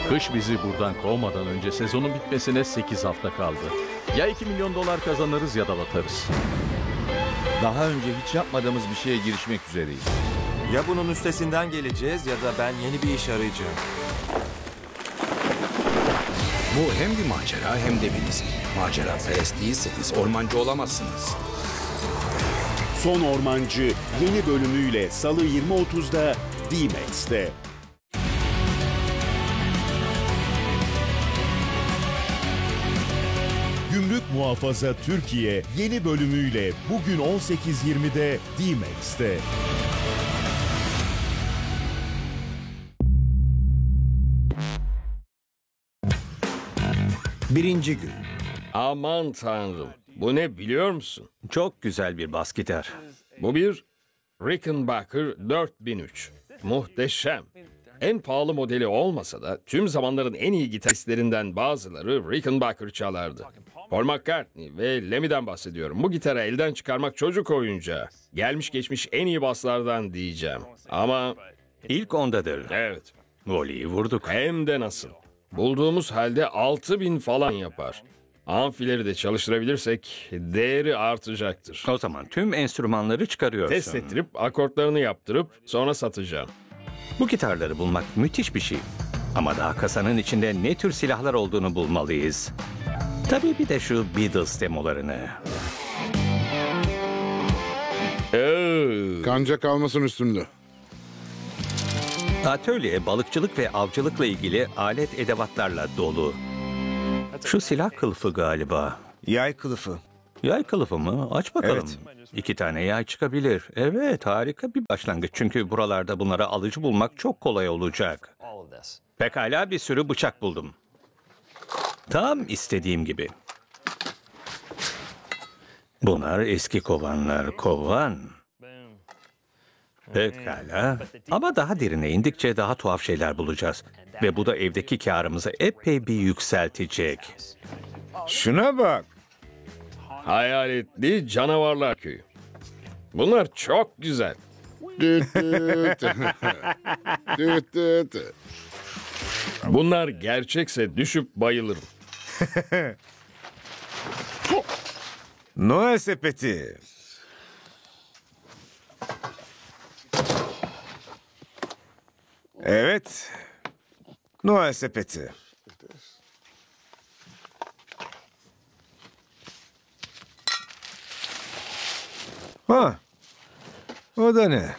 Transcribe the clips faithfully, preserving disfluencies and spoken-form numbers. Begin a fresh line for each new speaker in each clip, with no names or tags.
Kış bizi buradan kovmadan önce sezonun bitmesine sekiz hafta kaldı. Ya iki milyon dolar kazanırız ya da batarız.
Daha önce hiç yapmadığımız bir şeye girişmek üzereyiz.
Ya bunun üstesinden geleceğiz ya da ben yeni bir iş arayacağım.
Bu hem bir macera hem de bir risk. Macera perest değilseniz ormancı olamazsınız.
Son Ormancı yeni bölümüyle Salı yirmi otuzda D-Max'te. Gümrük Muhafaza Türkiye yeni bölümüyle bugün on sekiz yirmide D-Max'te.
Birinci gün.
Aman tanrım. Bu ne biliyor musun?
Çok güzel bir bas gitar.
Bu bir Rickenbacker dört bin üç. Muhteşem. En pahalı modeli olmasa da tüm zamanların en iyi gitaristlerinden bazıları Rickenbacker çalardı. Paul McCartney ve Lemmy'den bahsediyorum. Bu gitarı elden çıkarmak çocuk oyuncağı. Gelmiş geçmiş en iyi baslardan diyeceğim. Ama
İlk ondadır.
evet,
Voleyi vurduk.
hem de nasıl. Bulduğumuz halde altı bin falan yapar. Amfileri de çalıştırabilirsek değeri artacaktır.
O zaman tüm enstrümanları çıkarıyorsun.
Test ettirip akortlarını yaptırıp sonra satacağım.
Bu gitarları bulmak müthiş bir şey. Ama daha kasanın içinde ne tür silahlar olduğunu bulmalıyız. Tabii bir de şu Beatles demolarını.
Ee,
Kanca kalmasın üstümde.
Atölye balıkçılık ve avcılıkla ilgili alet edevatlarla dolu. Şu silah kılıfı galiba.
Yay kılıfı.
Yay kılıfı mı? Aç bakalım.
Evet.
İki tane yay çıkabilir. Evet, harika bir başlangıç. Çünkü buralarda bunlara alıcı bulmak çok kolay olacak. Pekala bir sürü bıçak buldum. Tam istediğim gibi. Bunlar eski kovanlar. Kovan. Pekala. Ama daha derine indikçe daha tuhaf şeyler bulacağız. Ve bu da evdeki karımızı epey bir yükseltecek.
Şuna bak.
Hayaletli Canavarlar Köyü. Bunlar çok güzel.
Düt düt. Düt düt.
Bunlar gerçekse düşüp bayılırım.
Noel sepeti. Evet. Noel sepeti. Ha. O da ne?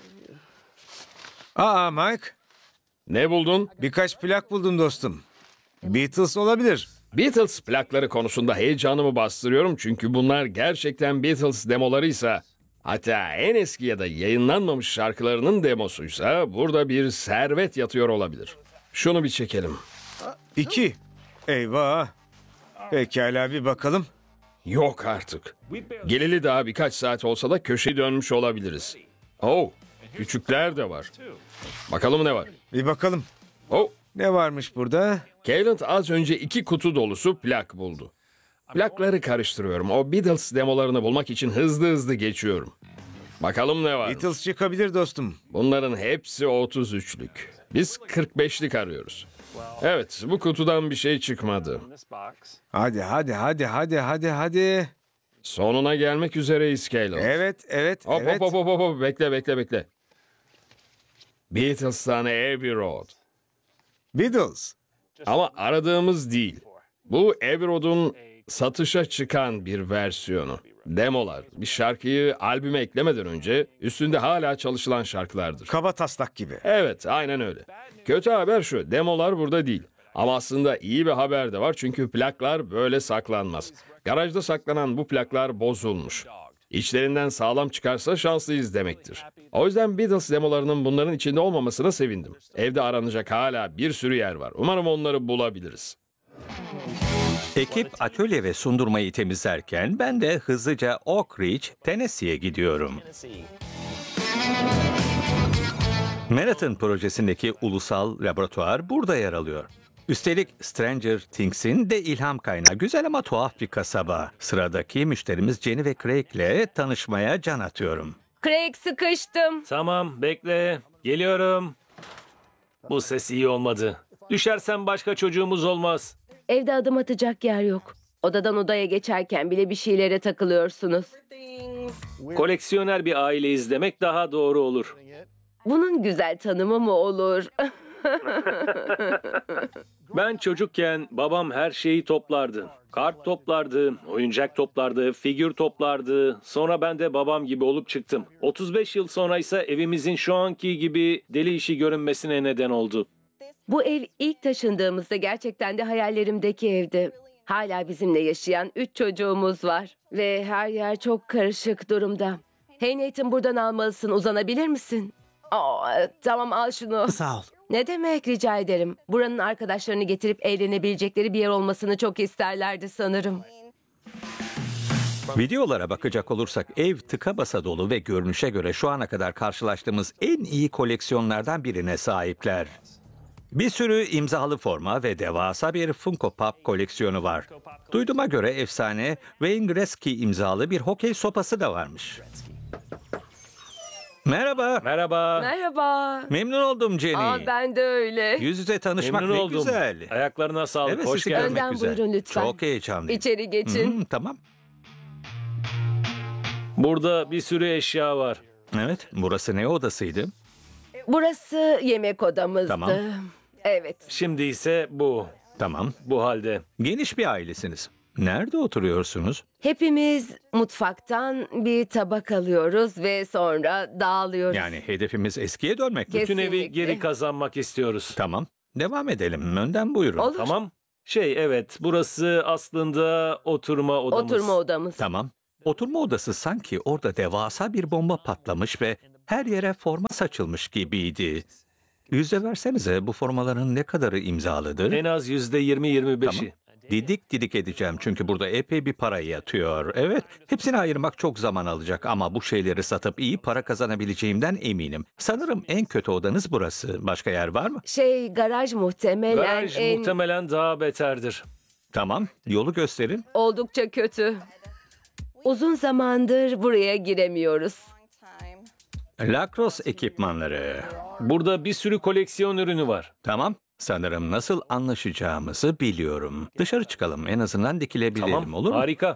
Aa Mike,
Ne buldun?
birkaç plak buldum dostum. Beatles olabilir.
Beatles plakları konusunda heyecanımı bastırıyorum çünkü bunlar gerçekten Beatles demolarıysa, hatta en eski ya da yayınlanmamış şarkılarının demosuysa burada bir servet yatıyor olabilir. Şunu bir çekelim.
İki. Eyvah. Pekala bir bakalım.
Yok artık. Geleli daha birkaç saat olsa da köşeyi dönmüş olabiliriz. Oh, küçükler de var. Bakalım ne var?
Bir bakalım.
Oh,
Ne varmış burada?
Caleb az önce iki kutu dolusu plak buldu. Plakları karıştırıyorum. O Beatles demolarını bulmak için hızlı hızlı geçiyorum. Bakalım ne var?
Beatles çıkabilir dostum.
Bunların hepsi otuz üçlük. Biz kırk beşlik arıyoruz. Evet, bu kutudan bir şey çıkmadı.
Hadi hadi hadi hadi hadi hadi.
Sonuna gelmek üzereyiz Caleb.
Evet evet
Hop
evet.
hop hop hop hop, bekle bekle bekle. Beatles'tan Abbey Road.
Beatles.
Ama aradığımız değil. Bu Abbey Road'un satışa çıkan bir versiyonu. Demolar, bir şarkıyı albüme eklemeden önce üstünde hala çalışılan şarkılardır.
Kaba taslak gibi.
Evet, aynen öyle. Kötü haber şu, demolar burada değil. Ama aslında iyi bir haber de var çünkü plaklar böyle saklanmaz. Garajda saklanan bu plaklar bozulmuş. İçlerinden sağlam çıkarsa şanslıyız demektir. O yüzden Beatles demolarının bunların içinde olmamasına sevindim. Evde aranacak hala bir sürü yer var. Umarım onları bulabiliriz.
Ekip atölye ve sundurmayı temizlerken ben de hızlıca Oak Ridge, Tennessee'ye gidiyorum. Manhattan projesindeki ulusal laboratuvar burada yer alıyor. Üstelik Stranger Things'in de ilham kaynağı. Güzel ama tuhaf bir kasaba. Sıradaki müşterimiz Jenny ve Craig'le tanışmaya can atıyorum.
Craig, sıkıştım.
Tamam, bekle. Geliyorum. Bu ses iyi olmadı.
Düşersem başka çocuğumuz olmaz.
Evde adım atacak yer yok. Odadan odaya geçerken bile bir şeylere takılıyorsunuz.
Koleksiyoner bir aile izlemek daha doğru olur.
Bunun güzel tanımı mı olur?
Ben çocukken babam her şeyi toplardı. Kart toplardı, oyuncak toplardı, figür toplardı. Sonra ben de babam gibi olup çıktım. otuz beş yıl sonra ise evimizin şu anki gibi deli işi görünmesine neden oldu.
Bu ev ilk taşındığımızda gerçekten de hayallerimdeki evdi. Hala bizimle yaşayan üç çocuğumuz var. Ve her yer çok karışık durumda. Hey Nathan, buradan almalısın. Uzanabilir misin? Aa, tamam, al şunu.
Sağ ol.
Ne demek, rica ederim. Buranın arkadaşlarını getirip eğlenebilecekleri bir yer olmasını çok isterlerdi sanırım.
Videolara bakacak olursak ev tıka basa dolu ve görünüşe göre şu ana kadar karşılaştığımız en iyi koleksiyonlardan birine sahipler. Bir sürü imzalı forma ve devasa bir Funko Pop koleksiyonu var. Duyduğuma göre efsane Wayne Gretzky imzalı bir hokey sopası da varmış. Merhaba.
Merhaba.
Merhaba.
Memnun oldum Jenny.
Aa, ben de öyle.
Yüz yüze tanışmak
Memnun
ne
oldum.
güzel.
Ayaklarına sağlık.
Evet,
Hoş
sizi
geldin.
görmek
Önden
güzel.
buyurun lütfen.
Çok heyecanlıyım.
İçeri geçin.
Hmm, tamam.
Burada bir sürü eşya var.
Evet, burası ne odasıydı?
Burası yemek odamızdı.
Tamam.
Evet.
Şimdi ise bu.
Tamam.
Bu halde.
Geniş bir ailesiniz. Nerede oturuyorsunuz?
Hepimiz mutfaktan bir tabak alıyoruz ve sonra dağılıyoruz.
Yani hedefimiz eskiye dönmek mi?
Kes-
Bütün evi
Kesinlikle.
geri kazanmak istiyoruz.
Tamam. Devam edelim. Önden buyurun.
Olur.
Tamam. Şey evet, burası aslında oturma odamız.
Oturma odamız.
Tamam. Oturma odası sanki orada devasa bir bomba patlamış ve her yere forma saçılmış gibiydi. Yüzde versenize, bu formaların ne kadarı imzalıdır?
En az yüzde yirmi yirmi beşi.
Tamam. Didik didik edeceğim çünkü burada epey bir para yatıyor. Evet, hepsini ayırmak çok zaman alacak ama bu şeyleri satıp iyi para kazanabileceğimden eminim. Sanırım en kötü odanız burası. Başka yer var mı?
Şey, garaj muhtemelen
Garaj
en
muhtemelen daha beterdir.
Tamam, yolu gösterin.
oldukça kötü. Uzun zamandır buraya giremiyoruz.
Lacrosse ekipmanları.
Burada bir sürü koleksiyon ürünü var.
Tamam, sanırım nasıl anlaşacağımızı biliyorum. Dışarı çıkalım, en azından dikilebilelim,
Tamam.
olur mu?
Harika.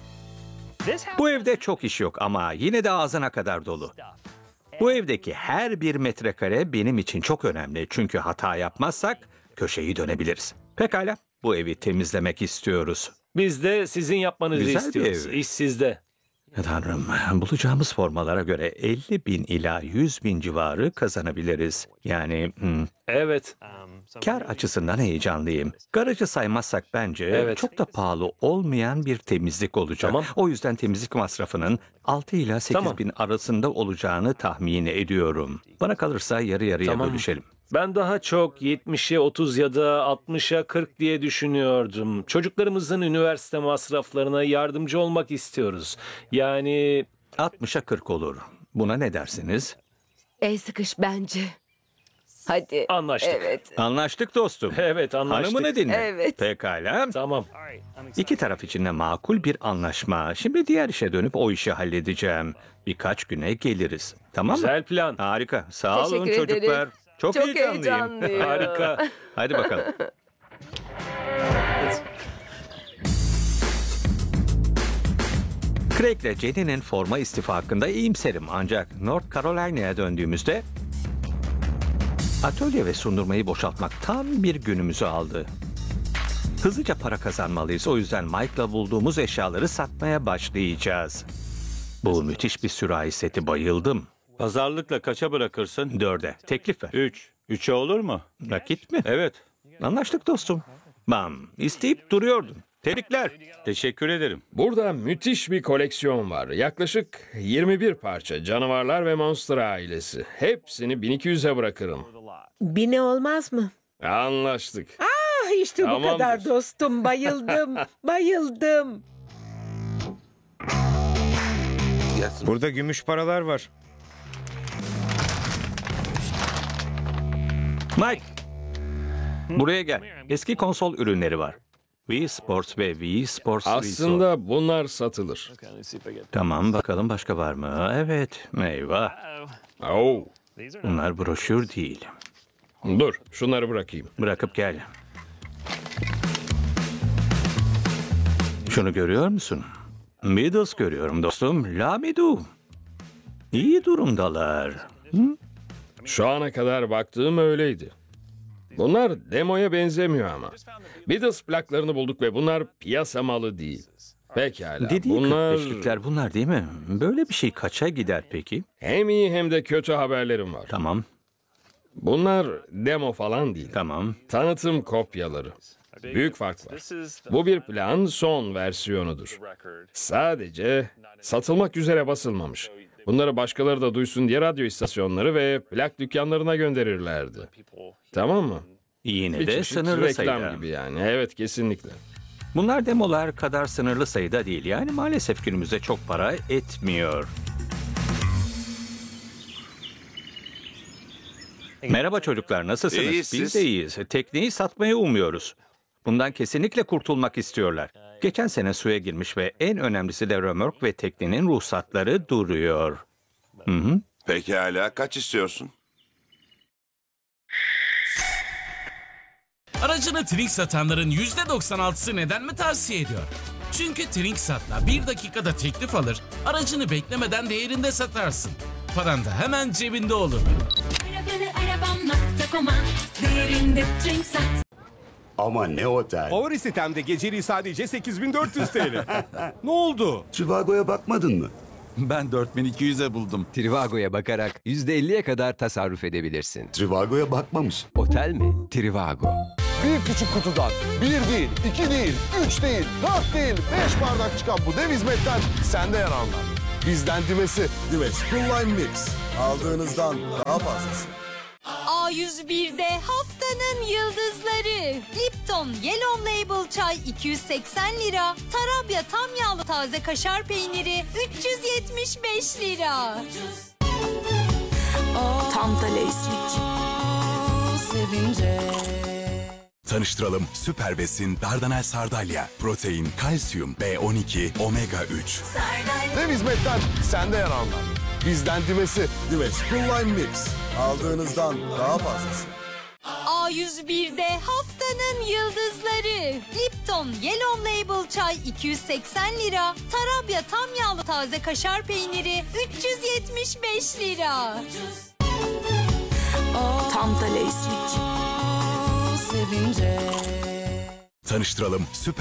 Bu evde çok iş yok ama yine de ağzına kadar dolu. Bu evdeki her bir metrekare benim için çok önemli. Çünkü hata yapmazsak köşeyi dönebiliriz. Pekala, bu evi temizlemek istiyoruz.
Biz de sizin yapmanızı
Güzel bir
istiyoruz.
ev.
İş sizde.
Tanrım, bulacağımız formalara göre elli bin ila yüz bin civarı kazanabiliriz. Yani hmm,
Evet.
kar açısından heyecanlıyım. Garajı saymazsak bence
Evet.
çok da pahalı olmayan bir temizlik olacak.
Tamam.
O yüzden temizlik masrafının altı ila sekiz
Tamam.
bin arasında olacağını tahmin ediyorum. Bana kalırsa yarı yarıya
Tamam.
bölüşelim.
Ben daha çok yetmişe otuz ya da altmışa kırk diye düşünüyordum. Çocuklarımızın üniversite masraflarına yardımcı olmak istiyoruz. Yani
altmışa kırk olur. Buna ne dersiniz?
El sıkış bence. Hadi.
Anlaştık.
Evet.
Anlaştık dostum.
evet anlaştık.
Hanımını dinle.
Evet.
Pekala.
Tamam.
İki taraf için de makul bir anlaşma. Şimdi diğer işe dönüp o işi halledeceğim. Birkaç güne geliriz. Tamam mı?
Güzel plan.
Harika. Sağ olun
Teşekkür ederiz.
çocuklar. Çok,
Çok
heyecanlıyım.
heyecanlıyım.
Harika.
Hadi bakalım. Craig ile Jenny'nin forma istifa hakkında iyimserim ancak North Carolina'ya döndüğümüzde atölye ve sundurmayı boşaltmak tam bir günümüzü aldı. Hızlıca para kazanmalıyız. O yüzden Mike'la bulduğumuz eşyaları satmaya başlayacağız. Bu müthiş bir sürahi seti, bayıldım.
Pazarlıkla kaça bırakırsın?
Dörde. Teklif ver.
Üç. Üçe olur mu?
Nakit mi?
Evet.
Anlaştık dostum. Bam. İsteyip duruyordun. Tebrikler.
Teşekkür ederim.
Burada müthiş bir koleksiyon var. Yaklaşık yirmi bir parça canavarlar ve monster ailesi. Hepsini bin iki yüze bırakırım.
Bine olmaz mı?
Anlaştık.
Ah, işte bu
Tamamdır.
kadar dostum. Bayıldım. Bayıldım.
Burada gümüş paralar var.
Mike. Buraya gel. Eski konsol ürünleri var. Wii Sports ve Wii Sports Resort.
Aslında bunlar satılır.
Tamam, bakalım başka var mı? Evet. Eyvah.
Oh.
Bunlar broşür değil.
Dur, şunları bırakayım.
Bırakıp gel. Şunu görüyor musun? Midas görüyorum dostum. Lamidu. İyi durumdalar. Hı?
Şu ana kadar baktığım öyleydi. Bunlar demoya benzemiyor ama. Beatles plaklarını bulduk ve bunlar piyasa malı değil. Pekala.
Dediği
bunlar
kırk beşlikler bunlar değil mi? Böyle bir şey kaça gider peki?
hem iyi hem de kötü haberlerim var.
Tamam,
Bunlar demo falan değil.
tamam.
Tanıtım kopyaları. Büyük fark var. Bu bir plağın son versiyonudur. Sadece satılmak üzere basılmamış. Bunları başkaları da duysun diye radyo istasyonları ve plak dükkanlarına gönderirlerdi. Tamam mı?
Yine
Bir
de
çeşit
sınırlı
reklam
sayıda.
gibi yani. Evet, kesinlikle.
Bunlar demolar kadar sınırlı sayıda değil. Yani maalesef günümüzde çok para etmiyor. Merhaba çocuklar, nasılsınız?
İyiyiz,
Biz
siz?
de iyiyiz. Tekneyi satmayı umuyoruz. Bundan kesinlikle kurtulmak istiyorlar. Geçen sene suya girmiş ve en önemlisi de römork ve teknenin ruhsatları duruyor. Hı hı.
Pekala, kaç istiyorsun?
Aracını Trink satanların yüzde doksan altısı neden mi tavsiye ediyor? Çünkü Trinksat'la bir dakikada teklif alır, aracını beklemeden değerinde satarsın. Paran da hemen cebinde olur.
Ama ne otel?
Favori sitemde geceliği sadece sekiz bin dört yüz T L. Ne oldu?
Trivago'ya bakmadın mı?
Ben dört bin iki yüze buldum. Trivago'ya bakarak yüzde elliye kadar tasarruf edebilirsin.
Trivago'ya bakmamış.
Otel mi? Trivago.
Bir küçük kutudan bir değil, iki değil, üç değil, dört değil, beş bardak çıkan bu dev hizmetten sen de yararlan. Bizden dimesi. Dimes Cool Lime Mix. Aldığınızdan daha fazlası.
A yüz bir'de haftanın yıldızları. Lipton Yellow Label çay iki yüz seksen lira. Tarabya tam yağlı taze kaşar peyniri üç yüz yetmiş beş lira.
Tam da lezzet. Sevince.
Tanıştıralım, Süper Besin Dardanel Sardalya. Protein, kalsiyum, B on iki, omega üç.
Dev hizmetten sen de yararlan. Bizden dimesi. Dimes Cool Lime Mix. Aldığınızdan daha fazlası.
A yüz bir'de haftanın yıldızları. Lipton Yellow Label çay iki yüz seksen lira. Tarabya tam yağlı taze kaşar peyniri üç yüz yetmiş beş lira.
Tam da lezzet. Sevince.
Tanıştıralım, Süper